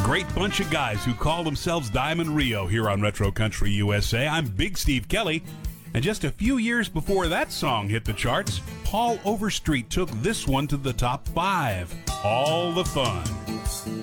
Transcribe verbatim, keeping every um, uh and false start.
Great bunch of guys who call themselves Diamond Rio here on Retro Country U S A. I'm Big Steve Kelly, and just a few years before that song hit the charts, Paul Overstreet took this one to the top five. All the Fun.